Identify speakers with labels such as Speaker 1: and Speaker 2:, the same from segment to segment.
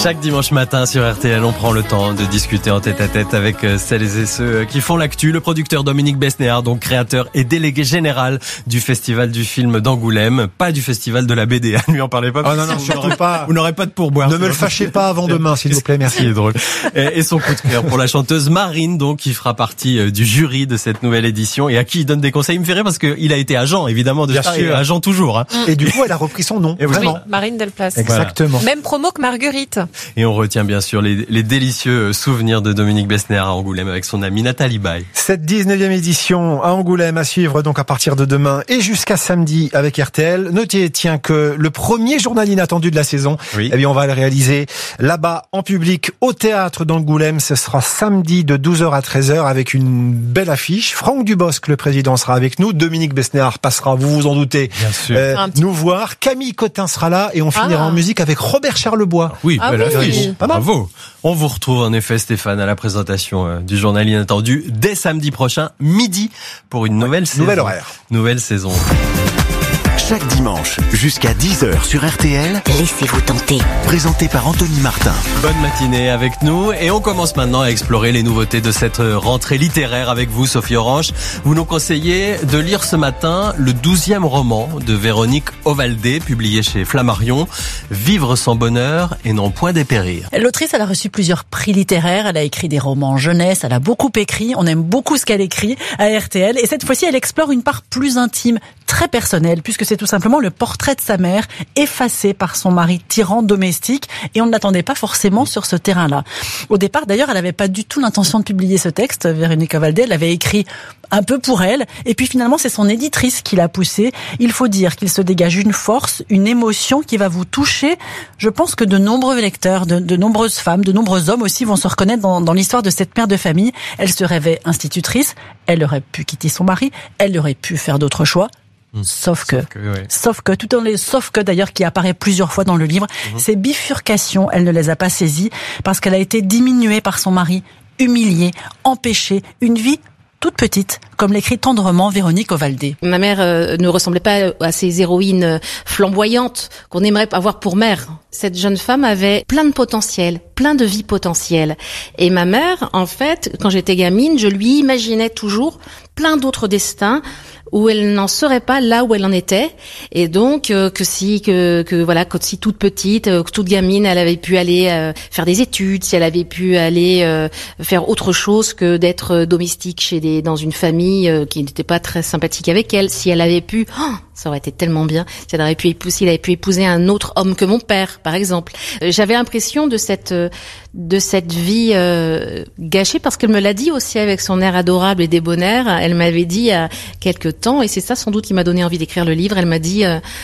Speaker 1: Chaque dimanche matin sur RTL, on prend le temps de discuter en tête-à-tête avec celles et ceux qui font l'actu. Le producteur Dominique Besnéard, donc créateur et délégué général du Festival du film d'Angoulême, pas du Festival de la BD. Ne lui en parlez pas.
Speaker 2: Oh non, surtout pas.
Speaker 1: Vous n'aurez pas de pourboire.
Speaker 2: Ne me le fâchez pas avant demain, s'il vous plaît, merci.
Speaker 1: C'est drôle. Et son coup de cœur pour la chanteuse Marine, donc, qui fera partie du jury de cette nouvelle édition et à qui il donne des conseils. Il me fait rire parce qu'il a été agent, évidemment, de
Speaker 2: Bien
Speaker 1: Star,
Speaker 2: sûr.
Speaker 1: agent toujours. Hein.
Speaker 2: Et du coup, elle a repris son nom.
Speaker 1: Et
Speaker 2: vraiment.
Speaker 3: Oui, Marine Delplace.
Speaker 2: Exactement.
Speaker 3: Même promo que Marguerite.
Speaker 1: Et on retient bien sûr les délicieux souvenirs de Dominique Besnéard à Angoulême avec son amie Nathalie Baye.
Speaker 2: Cette 19e édition à Angoulême à suivre donc à partir de demain et jusqu'à samedi avec RTL. Notez, tiens, que le premier journal inattendu de la saison,
Speaker 1: Oui.
Speaker 2: eh bien, on va le réaliser là-bas en public au théâtre d'Angoulême. Ce sera samedi de 12h à 13h avec une belle affiche. Franck Dubosc, le président, sera avec nous. Dominique Besnéard passera, vous vous en doutez,
Speaker 1: Bien sûr.
Speaker 2: nous voir. Camille Cotin sera là et on finira en musique avec Robert Charlebois.
Speaker 1: Oui,
Speaker 3: Ah
Speaker 1: belle
Speaker 3: oui.
Speaker 1: affiche.
Speaker 2: Pas mal.
Speaker 1: Bravo. On vous retrouve en effet, Stéphane, à la présentation du journal inattendu dès samedi prochain, midi, pour une nouvelle saison.
Speaker 2: Nouvel horaire.
Speaker 1: Nouvelle saison.
Speaker 4: Chaque dimanche, jusqu'à 10h sur RTL,
Speaker 5: Laissez-vous tenter.
Speaker 4: présenté par Anthony Martin.
Speaker 1: Bonne matinée avec nous et on commence maintenant à explorer les nouveautés de cette rentrée littéraire avec vous, Sophie Orange. Vous nous conseillez de lire ce matin le 12e roman de Véronique Ovaldé, publié chez Flammarion, Vivre sans bonheur et non point dépérir.
Speaker 6: L'autrice, elle a reçu plusieurs prix littéraires, elle a écrit des romans jeunesse, elle a beaucoup écrit, on aime beaucoup ce qu'elle écrit à RTL, et cette fois-ci, elle explore une part plus intime, très personnelle, puisque c'est tout simplement le portrait de sa mère, effacé par son mari tyran domestique, et on ne l'attendait pas forcément sur ce terrain-là. Au départ, d'ailleurs, elle n'avait pas du tout l'intention de publier ce texte, Véronique Ovaldé, elle avait écrit un peu pour elle, et puis finalement, c'est son éditrice qui l'a poussé. Il faut dire qu'il se dégage une force, une émotion qui va vous toucher. Je pense que de nombreux lecteurs, de nombreuses femmes, de nombreux hommes aussi vont se reconnaître dans l'histoire de cette mère de famille. Elle se rêvait institutrice, elle aurait pu quitter son mari, elle aurait pu faire d'autres choix. Sauf que d'ailleurs qui apparaît plusieurs fois dans le livre, ces bifurcations, elle ne les a pas saisies parce qu'elle a été diminuée par son mari, humiliée, empêchée, une vie toute petite, comme l'écrit tendrement Véronique Ovaldé.
Speaker 7: Ma mère ne ressemblait pas à ces héroïnes flamboyantes qu'on aimerait avoir pour mère. Cette jeune femme avait plein de potentiel, plein de vie potentielle. Et ma mère, en fait, quand j'étais gamine, je lui imaginais toujours plein d'autres destins où elle n'en serait pas là où elle en était, et donc que si toute petite, toute gamine, elle avait pu aller faire des études, si elle avait pu aller faire autre chose que d'être domestique dans une famille qui n'était pas très sympathique avec elle, si elle avait pu, ça aurait été tellement bien, si elle avait pu épouser un autre homme que mon père, par exemple. J'avais l'impression de cette vie gâchée, parce qu'elle me l'a dit aussi avec son air adorable et débonnaire. Elle m'avait dit il y a quelque temps, et c'est ça sans doute qui m'a donné envie d'écrire le livre, elle m'a dit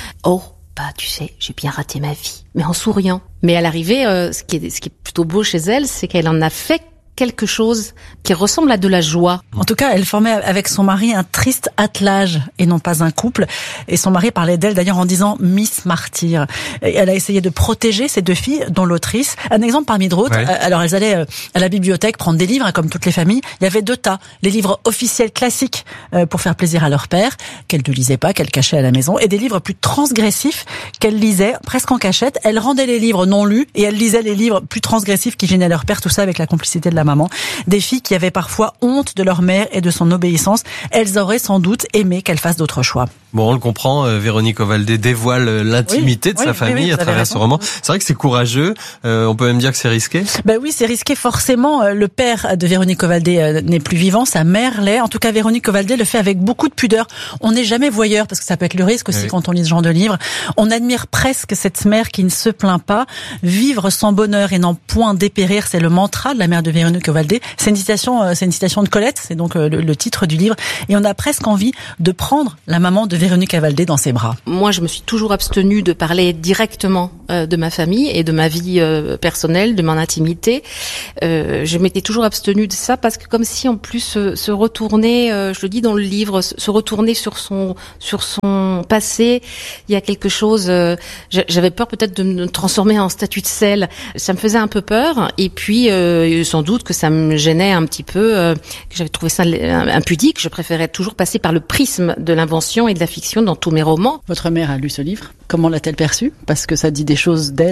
Speaker 7: tu sais, j'ai bien raté ma vie, mais en souriant. Mais à l'arrivée, ce qui est plutôt beau chez elle, c'est qu'elle en a fait quelque chose qui ressemble à de la joie.
Speaker 6: En tout cas, elle formait avec son mari un triste attelage et non pas un couple. Et son mari parlait d'elle d'ailleurs en disant Miss Martyr. Et elle a essayé de protéger ces deux filles, dont l'autrice. Un exemple parmi d'autres.
Speaker 1: Ouais.
Speaker 6: Alors elles allaient à la bibliothèque prendre des livres, comme toutes les familles. Il y avait deux tas. Les livres officiels classiques pour faire plaisir à leur père, qu'elle ne lisait pas, qu'elle cachait à la maison. Et des livres plus transgressifs qu'elle lisait presque en cachette. Elle rendait les livres non lus et elle lisait les livres plus transgressifs qui gênaient leur père. Tout ça avec la complicité de la maman. Des filles qui avaient parfois honte de leur mère et de son obéissance. Elles auraient sans doute aimé qu'elle fasse d'autres choix.
Speaker 1: Bon, on le comprend, Véronique Ovaldé dévoile l'intimité de sa famille à travers ce roman. C'est vrai que c'est courageux, on peut même dire que c'est risqué.
Speaker 6: Ben oui, c'est risqué forcément. Le père de Véronique Ovaldé n'est plus vivant, sa mère l'est. En tout cas, Véronique Ovaldé le fait avec beaucoup de pudeur. On n'est jamais voyeur, parce que ça peut être le risque aussi quand on lit ce genre de livre. On admire presque cette mère qui ne se plaint pas. Vivre sans bonheur et n'en point dépérir, c'est le mantra de la mère de Véronique Ovaldé. C'est une citation de Colette, c'est donc le titre du livre. Et on a presque envie de prendre la maman de Véronique Ovaldé dans ses bras.
Speaker 7: Moi, je me suis toujours abstenue de parler directement de ma famille et de ma vie personnelle, de mon intimité. Je m'étais toujours abstenue de ça parce que comme si en plus se retourner, je le dis dans le livre, se retourner sur son passé, il y a quelque chose. J'avais peur peut-être de me transformer en statue de sel. Ça me faisait un peu peur. Et puis sans doute que ça me gênait un petit peu, que j'avais trouvé ça impudique. Je préférais toujours passer par le prisme de l'invention et de la fiction dans tous mes romans.
Speaker 6: Votre mère a lu ce livre. Comment l'a-t-elle perçu ? Parce que ça dit des choses d'elle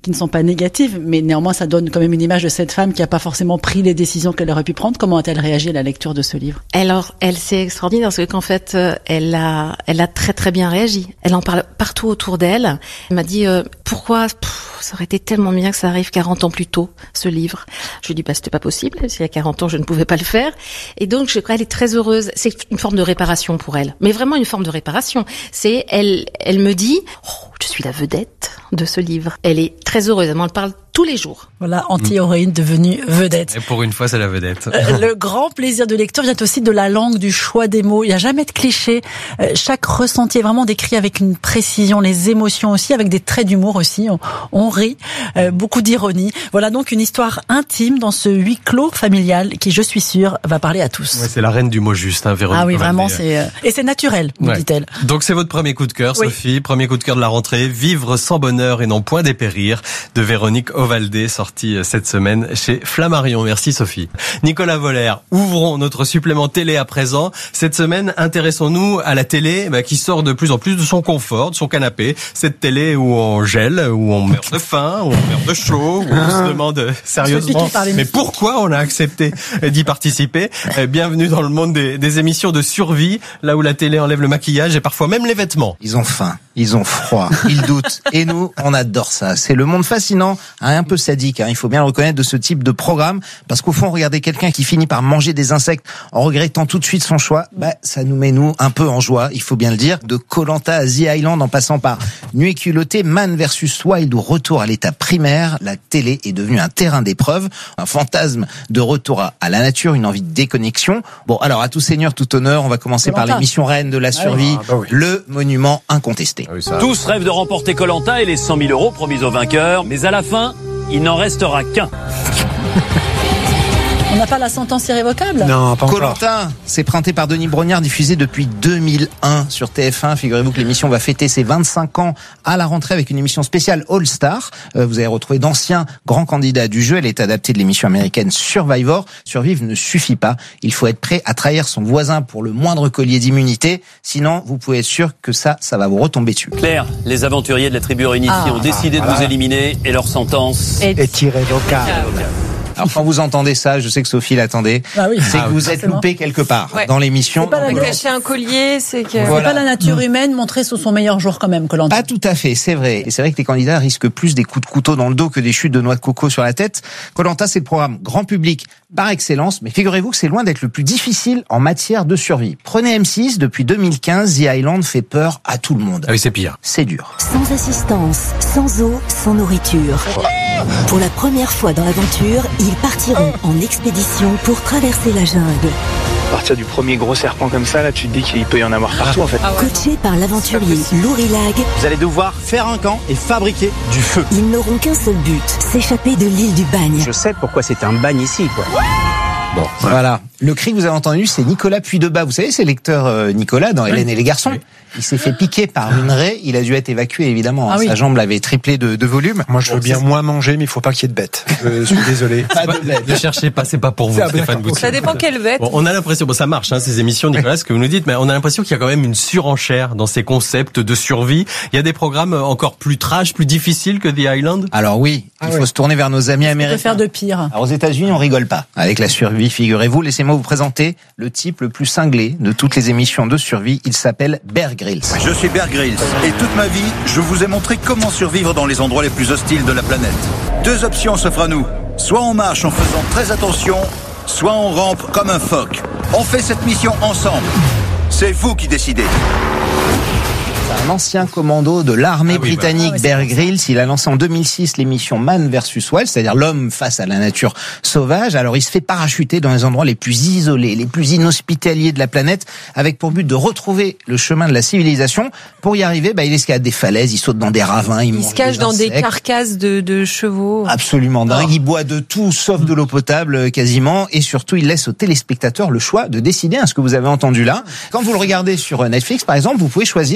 Speaker 6: qui ne sont pas négatives, mais néanmoins ça donne quand même une image de cette femme qui n'a pas forcément pris les décisions qu'elle aurait pu prendre. Comment a-t-elle réagi à la lecture de ce livre?
Speaker 7: Alors, c'est extraordinaire parce qu'en fait, elle a très très bien réagi. Elle en parle partout autour d'elle. Elle m'a dit pourquoi ça aurait été tellement bien que ça arrive 40 ans plus tôt, ce livre. Je lui ai dit c'était pas possible. Il y a 40 ans, je ne pouvais pas le faire. Et donc, je crois qu'elle est très heureuse. C'est une forme de réparation pour elle, mais vraiment une forme de réparation. C'est elle me dit je suis la vedette de ce livre. Elle est très heureuse. Elle m'en parle tous les jours.
Speaker 6: Voilà, anti-héroïne devenue vedette.
Speaker 1: Et pour une fois, c'est la vedette.
Speaker 6: Le grand plaisir de lecture vient aussi de la langue, du choix des mots. Il n'y a jamais de clichés. Chaque ressenti est vraiment décrit avec une précision, les émotions aussi, avec des traits d'humour aussi. On rit, beaucoup d'ironie. Voilà donc une histoire intime dans ce huis clos familial qui, je suis sûre, va parler à tous.
Speaker 1: Ouais, c'est la reine du mot juste, Véronique.
Speaker 6: Ah oui,
Speaker 1: Ovaldé.
Speaker 6: vraiment, et c'est naturel, nous dit-elle.
Speaker 1: Donc c'est votre premier coup de cœur,
Speaker 6: Oui.
Speaker 1: Sophie. Premier coup de cœur de la rentrée. Vivre sans bonheur et non point dépérir, de Véronique Ovaldé, sorti cette semaine chez Flammarion. Merci Sophie. Nicolas Voller, ouvrons notre supplément télé à présent. Cette semaine, intéressons-nous à la télé qui sort de plus en plus de son confort, de son canapé. Cette télé où on gèle, où on meurt de faim, où on meurt de chaud, où on se demande sérieusement mais pourquoi on a accepté d'y participer. Bienvenue dans le monde des émissions de survie, là où la télé enlève le maquillage et parfois même les vêtements.
Speaker 5: Ils ont faim, ils ont froid, ils doutent. Et nous, on adore ça. C'est le monde fascinant, un peu sadique, il faut bien le reconnaître, de ce type de programme. Parce qu'au fond, regarder quelqu'un qui finit par manger des insectes en regrettant tout de suite son choix, ça nous met, nous, un peu en joie, il faut bien le dire. De Koh-Lanta à The Island, en passant par Nuit culottée, Man versus Wild, ou retour à l'état primaire, la télé est devenue un terrain d'épreuve, un fantasme de retour à la nature, une envie de déconnexion. Bon, alors, à tout seigneur, tout honneur, on va commencer par l'émission reine de la survie, le monument incontesté.
Speaker 8: Tous rêvent de remporter Koh-Lanta et les 100 000 € promis aux vainqueurs, mais à la fin, il n'en restera qu'un.
Speaker 6: On n'a pas la sentence irrévocable?
Speaker 2: Non, pas encore.
Speaker 5: Koh-Lanta, c'est présenté par Denis Brognard, diffusé depuis 2001 sur TF1. Figurez-vous que l'émission va fêter ses 25 ans à la rentrée avec une émission spéciale All Star. Vous allez retrouver d'anciens grands candidats du jeu. Elle est adaptée de l'émission américaine Survivor. Survivre ne suffit pas. Il faut être prêt à trahir son voisin pour le moindre collier d'immunité. Sinon, vous pouvez être sûr que ça va vous retomber dessus.
Speaker 8: Claire, les aventuriers de la tribu réunifiée ont décidé de vous éliminer et leur sentence
Speaker 2: est irrévocable.
Speaker 5: Alors quand vous entendez ça, je sais que Sophie l'attendait, c'est que vous êtes loupé quelque part dans l'émission.
Speaker 3: C'est pas la cacher un collier, c'est que...
Speaker 6: C'est pas la nature humaine montrée sous son meilleur jour quand même, Koh-Lanta.
Speaker 5: Pas tout à fait, c'est vrai. Et c'est vrai que les candidats risquent plus des coups de couteau dans le dos que des chutes de noix de coco sur la tête. Koh-Lanta, c'est le programme grand public par excellence, mais figurez-vous que c'est loin d'être le plus difficile en matière de survie. Prenez M6, depuis 2015, The Island fait peur à tout le monde.
Speaker 1: Ah oui, c'est pire.
Speaker 5: C'est dur.
Speaker 9: Sans assistance, sans eau, sans nourriture. Pour la première fois dans l'aventure, ils partiront en expédition pour traverser la jungle.
Speaker 10: À partir du premier gros serpent comme ça, là, tu te dis qu'il peut y en avoir partout en fait.
Speaker 9: Coachés par l'aventurier Lourilag,
Speaker 11: vous allez devoir faire un camp et fabriquer du feu.
Speaker 9: Ils n'auront qu'un seul but, s'échapper de l'île du Bagne.
Speaker 11: Je sais pourquoi c'est un bagne ici, quoi.
Speaker 5: Bon, voilà. Le cri que vous avez entendu, c'est Nicolas Puydebas. Vous savez, c'est lecteur Nicolas dans Hélène et les garçons. Il s'est fait piquer par une raie. Il a dû être évacué, évidemment. Sa jambe l'avait triplé de volume.
Speaker 2: Moi, je veux bien moins manger, mais il faut pas qu'il y ait de bêtes. Je suis désolé.
Speaker 5: Pas de bêtes.
Speaker 1: Ne cherchez pas, c'est pas pour vous, Stéphane Boutier.
Speaker 3: Ça dépend quelle bête.
Speaker 1: Bon, on a l'impression, ça marche, ces émissions, Nicolas, ce que vous nous dites, mais on a l'impression qu'il y a quand même une surenchère dans ces concepts de survie. Il y a des programmes encore plus trash, plus difficiles que The Island.
Speaker 5: Alors oui, il faut se tourner vers nos amis américains.
Speaker 6: On peut faire de pire.
Speaker 5: Alors aux États-Unis, on rigole pas avec la survie, figurez-vous. Laissez-moi vous présenter le type le plus cinglé de toutes les émissions de survie. Il s'appelle Bear Grylls.
Speaker 12: Je suis Bear Grylls et toute ma vie, je vous ai montré comment survivre dans les endroits les plus hostiles de la planète. Deux options s'offrent à nous. Soit on marche en faisant très attention, soit on rampe comme un phoque. On fait cette mission ensemble. C'est vous qui décidez.
Speaker 5: Un ancien commando de l'armée britannique, Bear Grylls. Il a lancé en 2006 l'émission Man versus Wild, c'est-à-dire l'homme face à la nature sauvage. Alors il se fait parachuter dans les endroits les plus isolés, les plus inhospitaliers de la planète, avec pour but de retrouver le chemin de la civilisation. Pour y arriver, il escalade des falaises, il saute dans des ravins,
Speaker 3: il se cache dans des carcasses de chevaux.
Speaker 5: Absolument dingue. Il boit de tout sauf de l'eau potable quasiment, et surtout il laisse aux téléspectateurs le choix de décider, ce que vous avez entendu là. Quand vous le regardez sur Netflix par exemple, vous pouvez choisir